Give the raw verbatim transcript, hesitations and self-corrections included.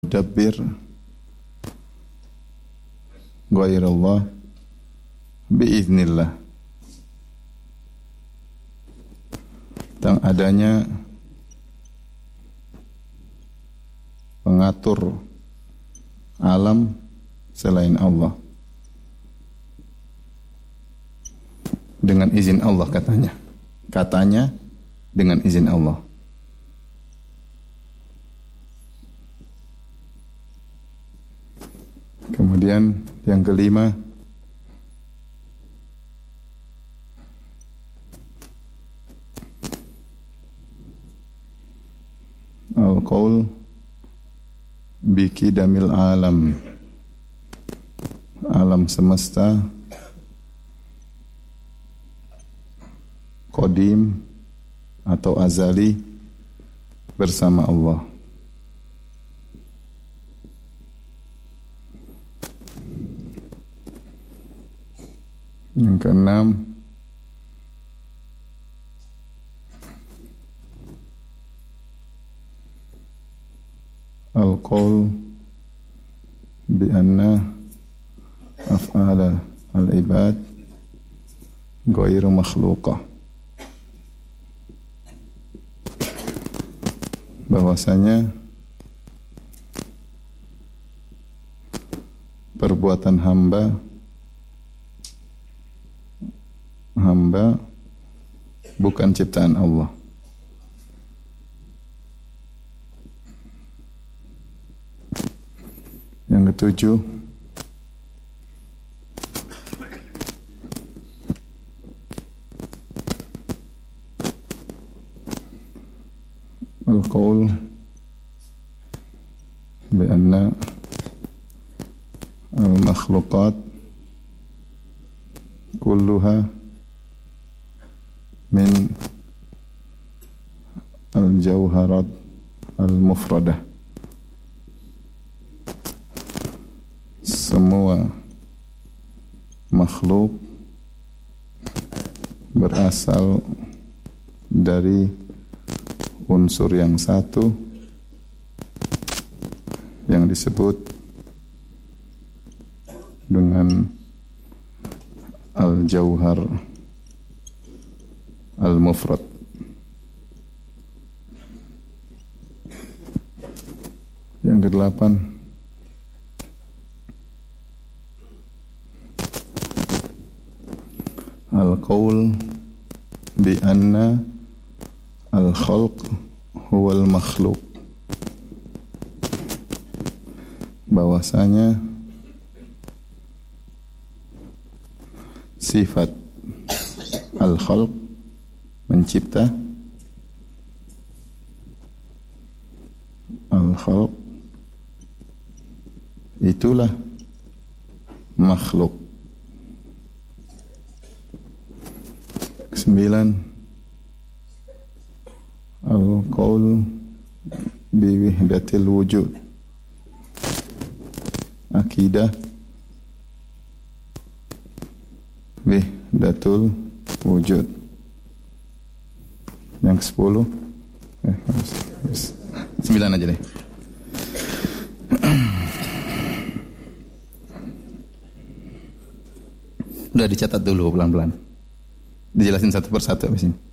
yudabbir ghairallah biiznillah. Tentang adanya pengatur alam selain Allah dengan izin Allah, katanya katanya dengan izin Allah. Kemudian yang kelima, al-qaul bikidamil alam, alam semesta qadim atau azali bersama Allah. Yang keenam, al-qaul bi anna af'ala al-ibad ghairu makhluqah, bahwasanya perbuatan hamba hamba bukan ciptaan Allah. Yang ketujuh, al-qaul bi anna al-makhluqat kulluha min al-jawharat al-mufradah, semua makhluk berasal dari unsur yang satu yang disebut dengan al-jauhar al-mufrad. Yang kedelapan, al-qaul bi anna al-khalq huwal makhluk, bahwasanya sifat al-khalq, mencipta, al-khalq itulah makhluk. Kesembilan, al-qaul bi wahdatil wujud, akidah wahdatul wujud. Yang kesepuluh, eh, sembilan aja deh. Udah dicatat dulu pelan-pelan, dijelasin satu persatu abis ini.